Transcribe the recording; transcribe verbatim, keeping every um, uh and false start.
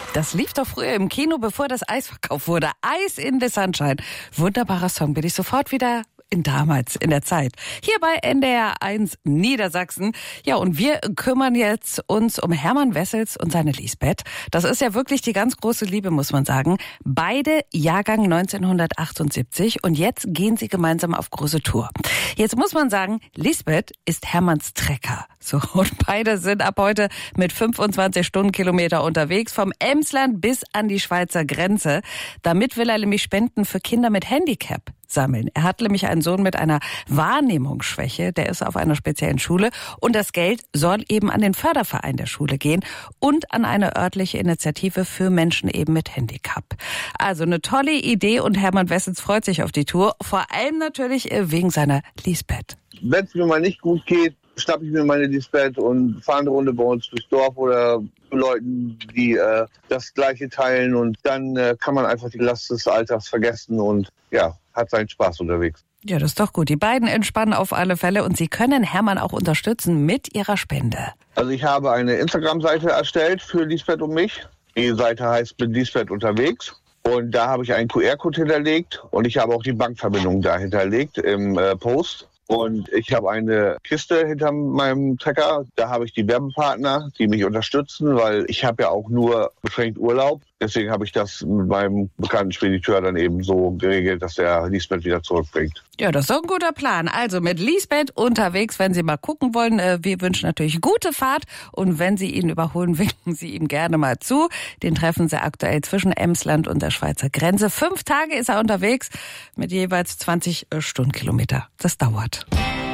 Das lief doch früher im Kino, bevor das Eis verkauft wurde. Eis in the Sunshine. Wunderbarer Song, bin ich sofort wieder in damals, in der Zeit. Hier bei N D R eins Niedersachsen. Ja, und wir kümmern jetzt uns um Hermann Wessels und seine Lisbeth. Das ist ja wirklich die ganz große Liebe, muss man sagen. Beide Jahrgang neunzehnhundertachtundsiebzig und jetzt gehen sie gemeinsam auf große Tour. Jetzt muss man sagen, Lisbeth ist Hermanns Trecker. So, und beide sind ab heute mit fünfundzwanzig Stundenkilometer unterwegs, vom Emsland bis an die Schweizer Grenze. Damit will er nämlich Spenden für Kinder mit Handicap sammeln. Er hat nämlich einen Sohn mit einer Wahrnehmungsschwäche, der ist auf einer speziellen Schule und das Geld soll eben an den Förderverein der Schule gehen und an eine örtliche Initiative für Menschen eben mit Handicap. Also eine tolle Idee und Hermann Wessels freut sich auf die Tour, vor allem natürlich wegen seiner Lisbeth. Wenn es mir mal nicht gut geht, schnappe ich mir meine Lisbeth und fahre eine Runde bei uns durchs Dorf oder zu Leuten, die äh, das Gleiche teilen und dann äh, kann man einfach die Last des Alltags vergessen und ja, hat seinen Spaß unterwegs. Ja, das ist doch gut. Die beiden entspannen auf alle Fälle und sie können Hermann auch unterstützen mit ihrer Spende. Also ich habe eine Instagram-Seite erstellt für Lisbeth und mich. Die Seite heißt Mit Lisbeth unterwegs. Und da habe ich einen Q R-Code hinterlegt und ich habe auch die Bankverbindung da hinterlegt im äh, Post. Und ich habe eine Kiste hinter meinem Trecker. Da habe ich die Werbepartner, die mich unterstützen, weil ich habe ja auch nur beschränkt Urlaub. Deswegen habe ich das mit meinem bekannten Spediteur dann eben so geregelt, dass er Lisbeth wieder zurückbringt. Ja, das ist doch ein guter Plan. Also mit Lisbeth unterwegs, wenn Sie mal gucken wollen. Wir wünschen natürlich gute Fahrt. Und wenn Sie ihn überholen, winken Sie ihm gerne mal zu. Den treffen Sie aktuell zwischen Emsland und der Schweizer Grenze. Fünf Tage ist er unterwegs mit jeweils zwanzig Stundenkilometer. Das dauert.